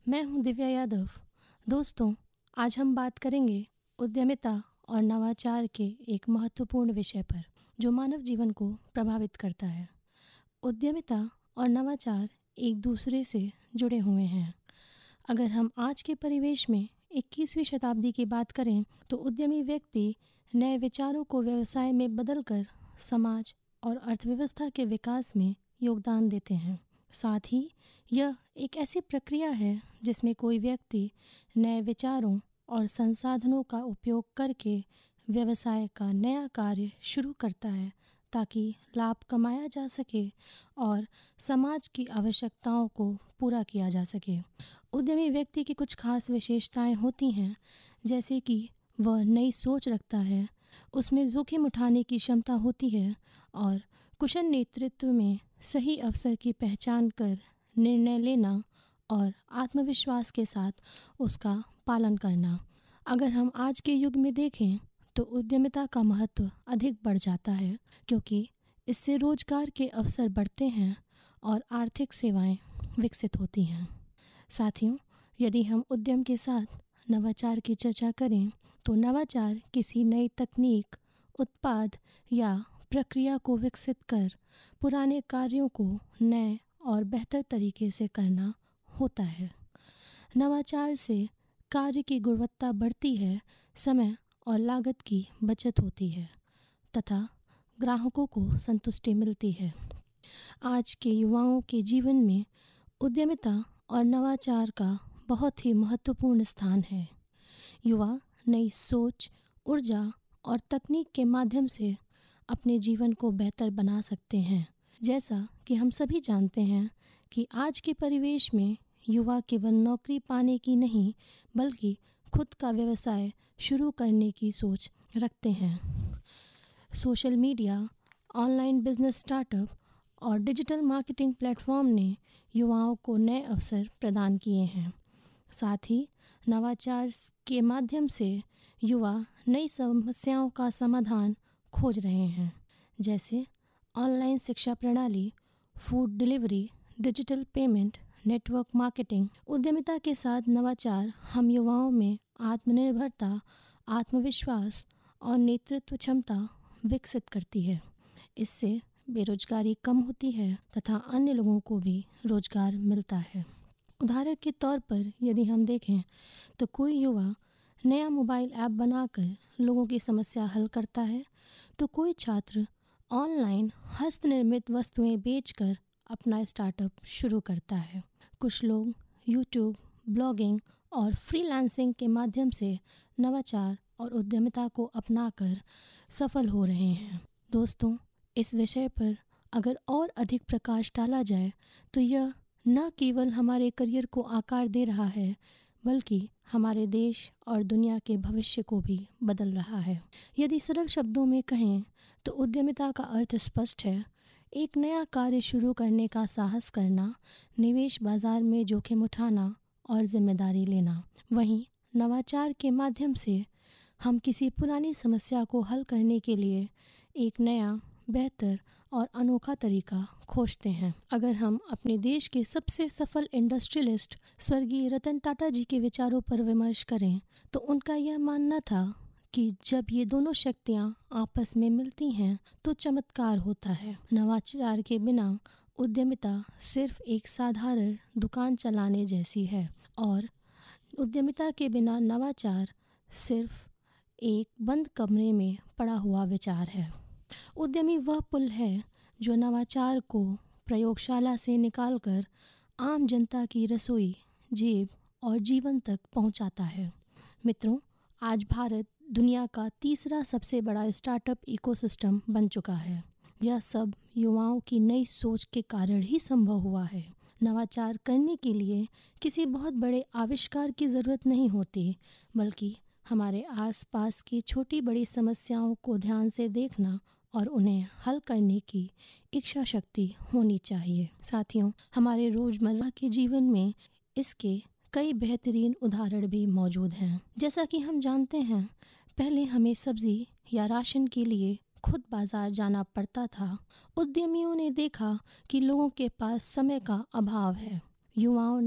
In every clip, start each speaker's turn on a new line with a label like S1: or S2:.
S1: मैं हूं दिव्या यादव। दोस्तों, आज हम बात करेंगे उद्यमिता और नवाचार के एक महत्वपूर्ण विषय पर जो मानव जीवन को प्रभावित करता है। उद्यमिता और नवाचार एक दूसरे से जुड़े हुए हैं। अगर हम आज के परिवेश में 21वीं शताब्दी की बात करें तो उद्यमी व्यक्ति नए विचारों को व्यवसाय में बदलकर समाज और अर्थव्यवस्था के विकास में योगदान देते हैं। साथ ही यह एक ऐसी प्रक्रिया है जिसमें कोई व्यक्ति नए विचारों और संसाधनों का उपयोग करके व्यवसाय का नया कार्य शुरू करता है ताकि लाभ कमाया जा सके और समाज की आवश्यकताओं को पूरा किया जा सके। उद्यमी व्यक्ति की कुछ खास विशेषताएं होती हैं, जैसे कि वह नई सोच रखता है, उसमें जोखिम उठाने की क्षमता होती है और कुशल नेतृत्व में सही अवसर की पहचान कर निर्णय लेना और आत्मविश्वास के साथ उसका पालन करना। अगर हम आज के युग में देखें तो उद्यमिता का महत्व अधिक बढ़ जाता है, क्योंकि इससे रोजगार के अवसर बढ़ते हैं और आर्थिक सेवाएं विकसित होती हैं। साथियों, यदि हम उद्यम के साथ नवाचार की चर्चा करें तो नवाचार किसी नई तकनीक, उत्पाद या प्रक्रिया को विकसित कर पुराने कार्यों को नए और बेहतर तरीके से करना होता है। नवाचार से कार्य की गुणवत्ता बढ़ती है, समय और लागत की बचत होती है तथा ग्राहकों को संतुष्टि मिलती है। आज के युवाओं के जीवन में उद्यमिता और नवाचार का बहुत ही महत्वपूर्ण स्थान है। युवा नई सोच, ऊर्जा और तकनीक के माध्यम से अपने जीवन को बेहतर बना सकते हैं। जैसा कि हम सभी जानते हैं कि आज के परिवेश में युवा केवल नौकरी पाने की नहीं बल्कि खुद का व्यवसाय शुरू करने की सोच रखते हैं। Social media, online business startup और डिजिटल मार्केटिंग प्लेटफॉर्म ने युवाओं को नए अवसर प्रदान किए हैं। साथ ही नवाचार के माध्यम से युवा नई समस्याओं का समाधान खोज रहे हैं, जैसे ऑनलाइन शिक्षा प्रणाली, food delivery, digital payment, network marketing. उद्यमिता के साथ नवाचार हम युवाओं में आत्मनिर्भरता, आत्मविश्वास और नेतृत्व क्षमता विकसित करती है। इससे बेरोजगारी कम होती है तथा अन्य लोगों को भी रोजगार मिलता है। उदाहरण के तौर पर यदि हम देखें तो कोई युवा नया मोबाइल ऐप बनाकर लोगों की समस्या हल करता है, तो कोई छात्र ऑनलाइन हस्तनिर्मित वस्तुएं बेचकर अपना स्टार्टअप शुरू करता है। कुछ लोग यूट्यूब, ब्लॉगिंग और फ्रीलांसिंग के माध्यम से नवाचार और उद्यमिता को अपनाकर सफल हो रहे हैं। दोस्तों, इस विषय पर अगर और अधिक प्रकाश डाला जाए तो यह न केवल हमारे करियर को आकार दे रहा है बल्कि हमारे देश और दुनिया के भविष्य को भी बदल रहा है। यदि सरल शब्दों में कहें तो उद्यमिता का अर्थ स्पष्ट है: एक नया कार्य शुरू करने का साहस करना, निवेश बाजार में जोखिम उठाना और जिम्मेदारी लेना। वहीं नवाचार के माध्यम से हम किसी पुरानी समस्या को हल करने के लिए एक नया, बेहतर और अनोखा तरीका खोजते हैं। अगर हम अपने देश के सबसे सफल इंडस्ट्रियलिस्ट स्वर्गीय रतन टाटा जी के विचारों पर विमर्श करें तो उनका यह मानना था कि जब ये दोनों शक्तियाँ आपस में मिलती हैं तो चमत्कार होता है। नवाचार के बिना उद्यमिता सिर्फ एक साधारण दुकान चलाने जैसी है और उद्यमिता के बिना नवाचार सिर्फ एक बंद कमरे में पड़ा हुआ विचार है। उद्यमी वह पुल है जो नवाचार को प्रयोगशाला से निकालकर आम जनता की रसोई, जेब और जीवन तक पहुंचाता है। मित्रों, आज भारत दुनिया का तीसरा सबसे बड़ा स्टार्टअप इकोसिस्टम बन चुका है। यह सब युवाओं की नई सोच के कारण ही संभव हुआ है। नवाचार करने के लिए किसी बहुत बड़े आविष्कार की ज़रूरत नहीं होती, बल्कि हमारे आसपास की छोटी बड़ी समस्याओं को ध्यान से देखना और उन्हें हल करने की इच्छा शक्ति होनी चाहिए। साथियों, हमारे रोज़मर्रा के जीवन में इसके कई बेहतरीन उदाहरण भी मौजूद हैं। जैसा कि हम जानते हैं, पहले हमें सब्जी या राशन के लिए खुद बाजार जाना पड़ता था। उद्यमियों ने देखा कि लोगों के पास समय का अभाव है। युवाओं ने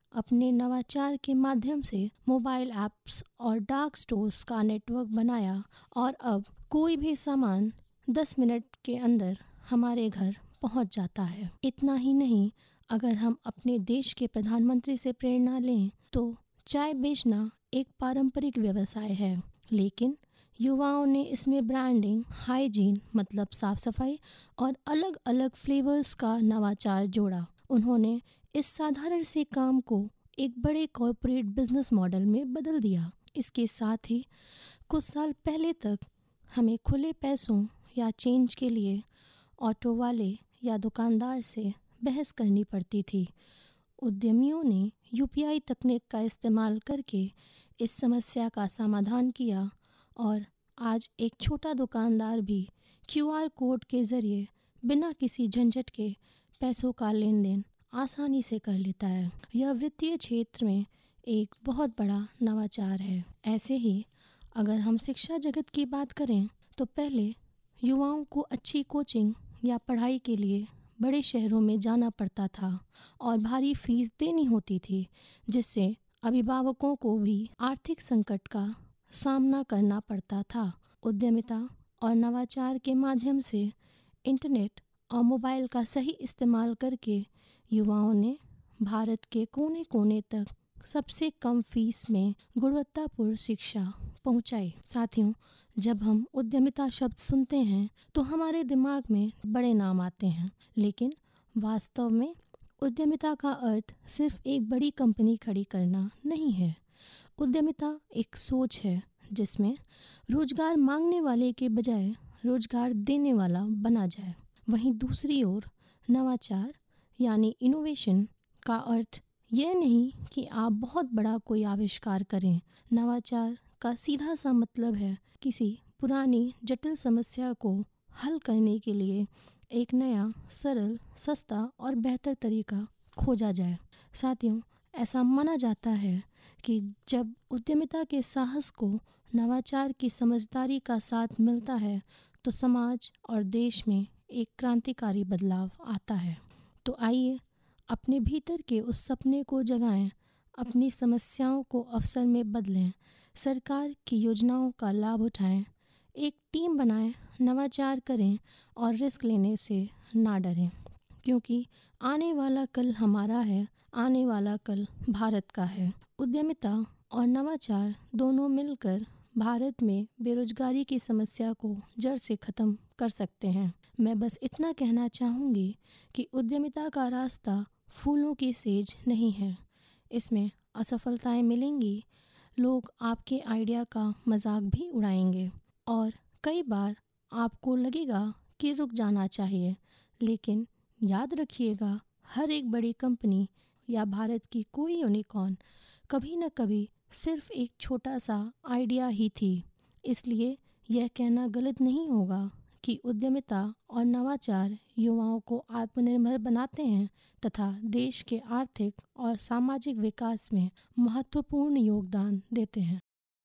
S1: अपने नवाचार के माध्यम से मोबाइल ऐप्स और डार्क स्टोर्स का नेटवर्क बनाया और अब कोई भी सामान 10 मिनट के अंदर हमारे घर पहुंच जाता है। इतना ही नहीं, अगर हम अपने देश के प्रधानमंत्री से प्रेरणा लें तो चाय बेचना एक पारंपरिक व्यवसाय है, लेकिन युवाओं ने इसमें ब्रांडिंग, हाइजीन मतलब साफ सफाई और अलग अलग फ्लेवर्स का नवाचार जोड़ा। उन्होंने इस साधारण से काम को एक बड़े कॉरपोरेट बिजनेस मॉडल में बदल दिया। इसके साथ ही कुछ साल पहले तक हमें खुले पैसों या चेंज के लिए ऑटो वाले या दुकानदार से बहस करनी पड़ती थी। उद्यमियों ने यूपीआई तकनीक का इस्तेमाल करके इस समस्या का समाधान किया और आज एक छोटा दुकानदार भी क्यूआर कोड के ज़रिए बिना किसी झंझट के पैसों का लेन देन आसानी से कर लेता है। यह वित्तीय क्षेत्र में एक बहुत बड़ा नवाचार है। ऐसे ही अगर हम शिक्षा जगत की बात करें तो पहले युवाओं को अच्छी कोचिंग या पढ़ाई के लिए बड़े शहरों में जाना पड़ता था और भारी फीस देनी होती थी, जिससे अभिभावकों को भी आर्थिक संकट का सामना करना पड़ता था। उद्यमिता और नवाचार के माध्यम से इंटरनेट और मोबाइल का सही इस्तेमाल करके युवाओं ने भारत के कोने कोने तक सबसे कम फीस में गुणवत्तापूर्ण शिक्षा पहुंचाई। साथियों, जब हम उद्यमिता शब्द सुनते हैं तो हमारे दिमाग में बड़े नाम आते हैं, लेकिन वास्तव में उद्यमिता का अर्थ सिर्फ एक बड़ी कंपनी खड़ी करना नहीं है। उद्यमिता एक सोच है जिसमें रोजगार मांगने वाले के बजाय रोजगार देने वाला बना जाए। वहीं दूसरी ओर नवाचार यानी इनोवेशन का अर्थ यह नहीं कि आप बहुत बड़ा कोई आविष्कार करें। नवाचार का सीधा सा मतलब है किसी पुरानी जटिल समस्या को हल करने के लिए एक नया, सरल, सस्ता और बेहतर तरीका खोजा जाए। साथियों, ऐसा माना जाता है कि जब उद्यमिता के साहस को नवाचार की समझदारी का साथ मिलता है तो समाज और देश में एक क्रांतिकारी बदलाव आता है। तो आइए अपने भीतर के उस सपने को जगाएं, अपनी समस्याओं को अवसर में बदलें, सरकार की योजनाओं का लाभ उठाएं, एक टीम बनाएं, नवाचार करें और रिस्क लेने से ना डरें, क्योंकि आने वाला कल हमारा है, आने वाला कल भारत का है। उद्यमिता और नवाचार दोनों मिलकर भारत में बेरोजगारी की समस्या को जड़ से ख़त्म कर सकते हैं। मैं बस इतना कहना चाहूँगी कि उद्यमिता का रास्ता फूलों की सेज नहीं है। इसमें असफलताएं मिलेंगी, लोग आपके आइडिया का मजाक भी उड़ाएंगे और कई बार आपको लगेगा कि रुक जाना चाहिए, लेकिन याद रखिएगा, हर एक बड़ी कंपनी या भारत की कोई यूनिकॉर्न कभी न कभी सिर्फ एक छोटा सा आइडिया ही थी। इसलिए यह कहना गलत नहीं होगा कि उद्यमिता और नवाचार युवाओं को आत्मनिर्भर बनाते हैं तथा देश के आर्थिक और सामाजिक विकास में महत्वपूर्ण योगदान देते हैं।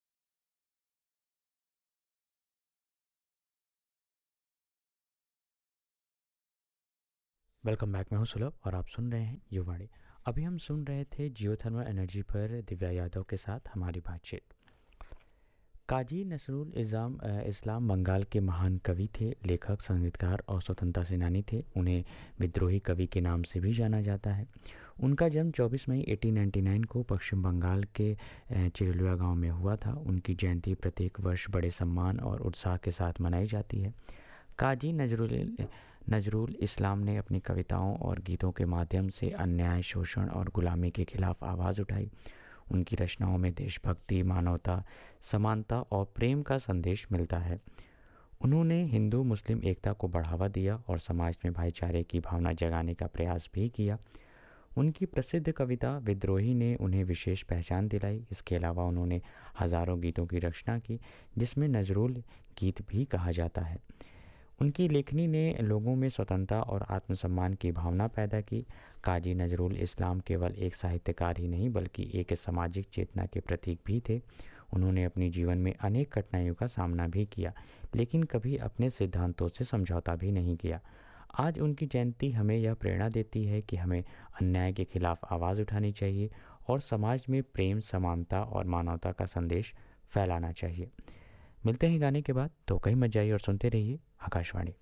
S2: Welcome back. मैं हूं सुलभ और आप सुन रहे हैं युवाणी। अभी हम सुन रहे थे जियोथर्मल एनर्जी पर दिव्या यादव के साथ हमारी बातचीत। काजी नसरुल इस्लाम बंगाल के महान कवि थे, लेखक, संगीतकार और स्वतंत्रता सेनानी थे। उन्हें विद्रोही कवि के नाम से भी जाना जाता है। उनका जन्म 24 मई 1899 को पश्चिम बंगाल के चिरलुआ गांव में हुआ था। उनकी जयंती प्रत्येक वर्ष बड़े सम्मान और उत्साह के साथ मनाई जाती है। काजी नजरुल इस्लाम ने अपनी कविताओं और गीतों के माध्यम से अन्याय, शोषण और गुलामी के खिलाफ आवाज़ उठाई। उनकी रचनाओं में देशभक्ति, मानवता, समानता और प्रेम का संदेश मिलता है। उन्होंने हिंदू मुस्लिम एकता को बढ़ावा दिया और समाज में भाईचारे की भावना जगाने का प्रयास भी किया। उनकी प्रसिद्ध कविता विद्रोही ने उन्हें विशेष पहचान दिलाई। इसके अलावा उन्होंने हज़ारों गीतों की रचना की, जिसमें नजरुल गीत भी कहा जाता है। उनकी लेखनी ने लोगों में स्वतंत्रता और आत्मसम्मान की भावना पैदा की। काजी नजरुल इस्लाम केवल एक साहित्यकार ही नहीं बल्कि एक सामाजिक चेतना के प्रतीक भी थे। उन्होंने अपने जीवन में अनेक कठिनाइयों का सामना भी किया, लेकिन कभी अपने सिद्धांतों से समझौता भी नहीं किया। आज उनकी जयंती हमें यह प्रेरणा देती है कि हमें अन्याय के खिलाफ आवाज़ उठानी चाहिए और समाज में प्रेम, समानता और मानवता का संदेश फैलाना चाहिए। मिलते हैं गाने के बाद, तो कहीं मत जाइए और सुनते रहिए आकाशवाणी।